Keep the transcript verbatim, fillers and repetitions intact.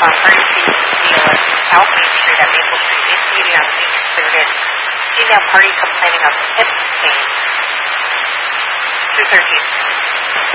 uh, pharmacy dealer in South Main Street at Maple Street. Meeting on senior cleared in. Female party complaining of hip pain. two thirteen.